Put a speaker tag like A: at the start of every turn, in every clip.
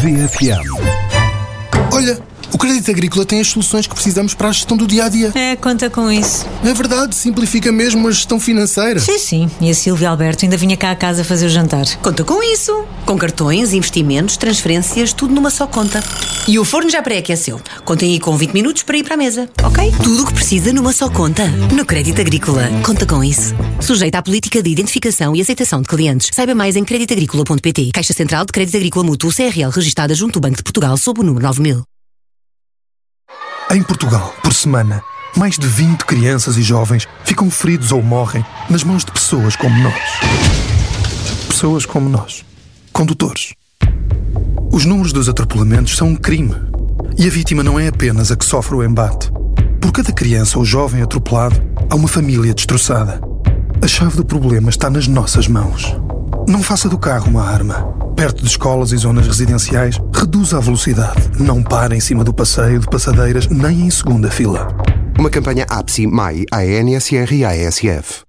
A: VFM. Olha, o Crédito Agrícola tem as soluções que precisamos para a gestão do dia-a-dia.
B: Conta com isso.
A: É verdade, simplifica mesmo a gestão financeira.
B: Sim. E a Silvia Alberto ainda vinha cá a casa fazer o jantar.
C: Conta com isso. Com cartões, investimentos, transferências, tudo numa só conta. E o forno já pré-aqueceu. Contem aí com 20 minutos para ir para a mesa, ok? Tudo o que precisa numa só conta. No Crédito Agrícola. Conta com isso. Sujeita à política de identificação e aceitação de clientes. Saiba mais em creditagricola.pt. Caixa Central de Crédito Agrícola Mútuo CRL registada junto do Banco de Portugal sob o número 9000.
D: Em Portugal, por semana, mais de 20 crianças e jovens ficam feridos ou morrem nas mãos de pessoas como nós. Pessoas como nós. Condutores. Os números dos atropelamentos são um crime. E a vítima não é apenas a que sofre o embate. Por cada criança ou jovem atropelado, há uma família destroçada. A chave do problema está nas nossas mãos. Não faça do carro uma arma. Perto de escolas e zonas residenciais, reduza a velocidade. Não pare em cima do passeio de passadeiras, nem em segunda fila.
E: Uma campanha APSI, MAI, ANSR e ASF.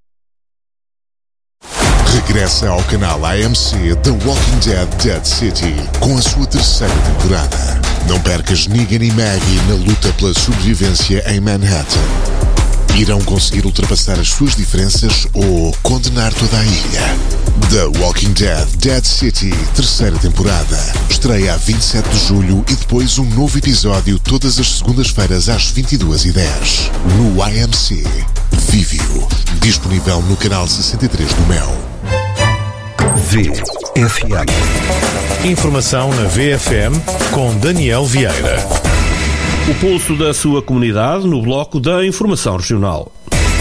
F: Regressa ao canal AMC The Walking Dead Dead City com a sua terceira temporada. Não percas Negan e Maggie na luta pela sobrevivência em Manhattan. Irão conseguir ultrapassar as suas diferenças ou condenar toda a ilha? The Walking Dead Dead City, terceira temporada. Estreia a 27 de julho e depois um novo episódio todas as segundas-feiras às 22h10. No AMC. Vive-o. Disponível no canal 63 do Mel.
A: VFM.
G: Informação na VFM com Daniel Vieira.
H: O pulso da sua comunidade no bloco da Informação Regional.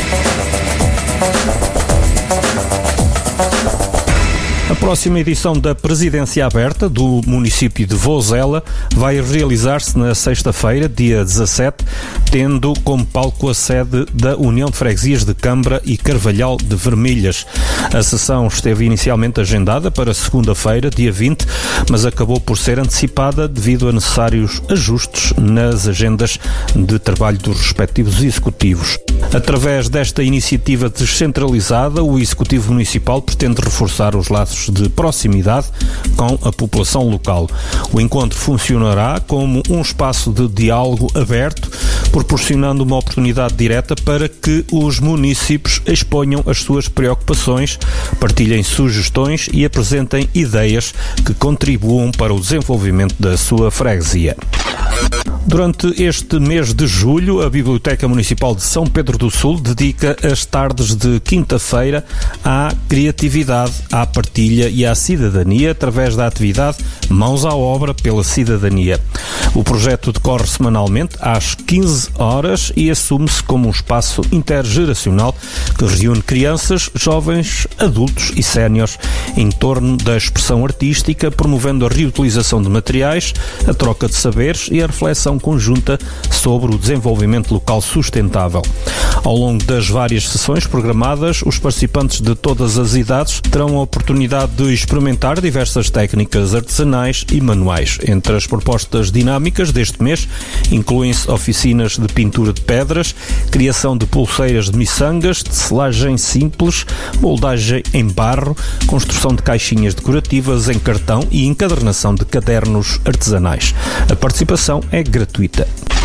H: A próxima edição da Presidência Aberta do município de Vozela vai realizar-se na sexta-feira, dia 17, tendo como palco a sede da União de Freguesias de Câmara e Carvalhal de Vermelhas. A sessão esteve inicialmente agendada para segunda-feira, dia 20, mas acabou por ser antecipada devido a necessários ajustes nas agendas de trabalho dos respectivos executivos. Através desta iniciativa descentralizada, o Executivo Municipal pretende reforçar os laços de proximidade com a população local. O encontro funcionará como um espaço de diálogo aberto, proporcionando uma oportunidade direta para que os municípios exponham as suas preocupações, partilhem sugestões e apresentem ideias que contribuam para o desenvolvimento da sua freguesia. Durante este mês de julho, a Biblioteca Municipal de São Pedro do Sul dedica as tardes de quinta-feira à criatividade, à partilha e à cidadania através da atividade Mãos à Obra pela Cidadania. O projeto decorre semanalmente às 15 horas e assume-se como um espaço intergeracional que reúne crianças, jovens, adultos e séniores em torno da expressão artística, promovendo a reutilização de materiais, a troca de saberes e a reflexão conjunta sobre o desenvolvimento local sustentável. Ao longo das várias sessões programadas, os participantes de todas as idades terão a oportunidade de experimentar diversas técnicas artesanais e manuais. Entre as propostas dinâmicas deste mês, incluem-se oficinas de pintura de pedras, criação de pulseiras de miçangas, tecelagem simples, moldagem em barro, construção de caixinhas decorativas em cartão e encadernação de cadernos artesanais. A participação é gratuita.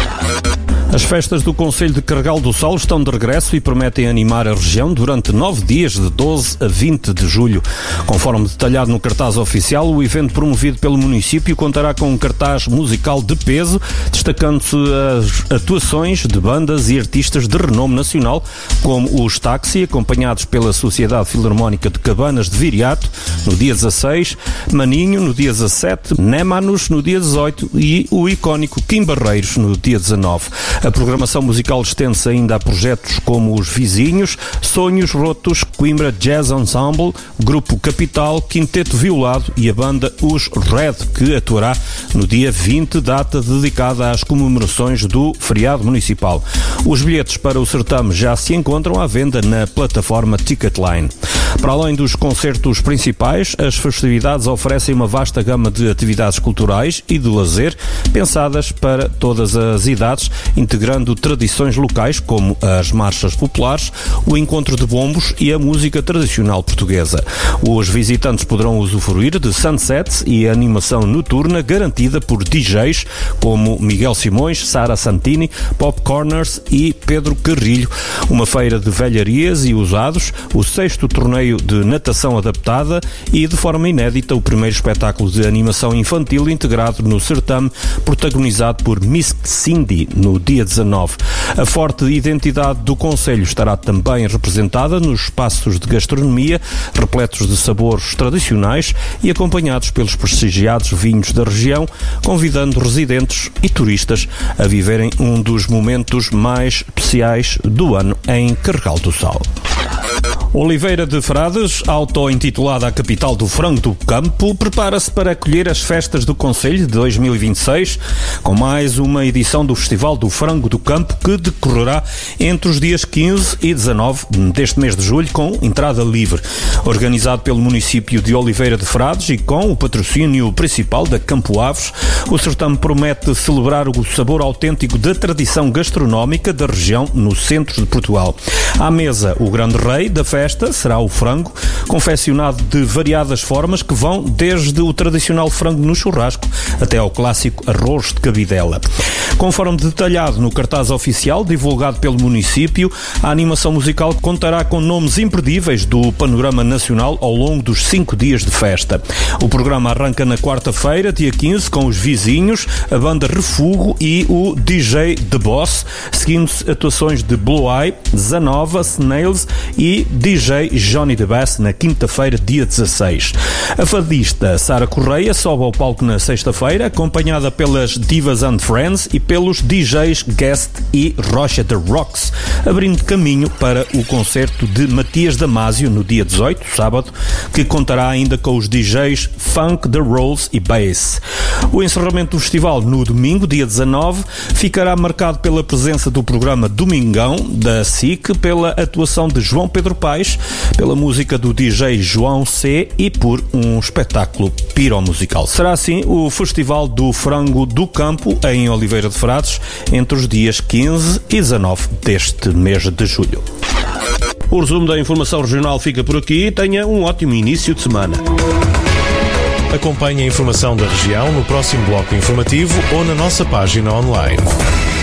H: As festas do Concelho de Carregal do Sal estão de regresso e prometem animar a região durante 9 dias, de 12 a 20 de julho. Conforme detalhado no cartaz oficial, o evento promovido pelo município contará com um cartaz musical de peso, destacando-se as atuações de bandas e artistas de renome nacional, como os Táxi, acompanhados pela Sociedade Filarmónica de Cabanas de Viriato, no dia 16, Maninho, no dia 17, Némanos, no dia 18 e o icónico Kim Barreiros, no dia 19. A programação musical estende-se ainda a projetos como Os Vizinhos, Sonhos Rotos, Coimbra Jazz Ensemble, Grupo Capital, Quinteto Violado e a banda Os Red, que atuará no dia 20, data dedicada às comemorações do feriado municipal. Os bilhetes para o certame já se encontram à venda na plataforma Ticketline. Para além dos concertos principais, as festividades oferecem uma vasta gama de atividades culturais e de lazer, pensadas para todas as idades, integrando tradições locais como as marchas populares, o encontro de bombos e a música tradicional portuguesa. Os visitantes poderão usufruir de sunsets e animação noturna garantida por DJs como Miguel Simões, Sara Santini, Pop Corners e Pedro Carrilho. Uma feira de velharias e usados, o 6º torneio de natação adaptada e, de forma inédita, o primeiro espetáculo de animação infantil integrado no certame, protagonizado por Miss Cindy no dia 19. A forte identidade do concelho estará também representada nos espaços de gastronomia, repletos de sabores tradicionais e acompanhados pelos prestigiados vinhos da região, convidando residentes e turistas a viverem um dos momentos mais especiais do ano em Carregal do Sal. Oliveira de Frades, auto-intitulada a capital do frango do campo, prepara-se para acolher as festas do Concelho de 2026, com mais uma edição do Festival do Frango do Campo, que decorrerá entre os dias 15 e 19 deste mês de julho, com entrada livre. Organizado pelo município de Oliveira de Frades e com o patrocínio principal da Campo Aves, o certame promete celebrar o sabor autêntico da tradição gastronómica da região no centro de Portugal. À mesa, o grande rei da festa será o frango, confeccionado de variadas formas que vão desde o tradicional frango no churrasco até ao clássico arroz de cabidela. Conforme detalhado no cartaz oficial divulgado pelo município, a animação musical contará com nomes imperdíveis do panorama nacional ao longo dos 5 dias de festa. O programa arranca na quarta-feira, dia 15, com os Vizinhos, a banda Refugo e o DJ The Boss, seguindo-se atuações de Blue Eye, Zanova, Snails e DJ Johnny the Bass na quinta-feira, dia 16. A fadista Sara Correia sobe ao palco na sexta-feira, acompanhada pelas Divas and Friends e pelos DJs Guest e Rocha the Rocks, abrindo caminho para o concerto de Matias Damasio no dia 18, sábado, que contará ainda com os DJs Funk, The Rolls e Bass. O encerramento do festival no domingo, dia 19, ficará marcado pela presença do programa Domingão da SIC, pela atuação de João Pedro Paes, pela música do DJ João C e por um espetáculo piromusical. Será assim o Festival do Frango do Campo em Oliveira de Frades entre os dias 15 e 19 deste mês de julho.
I: O resumo da informação regional fica por aqui. Tenha um ótimo início de semana.
G: Acompanhe a informação da região no próximo bloco informativo ou na nossa página online.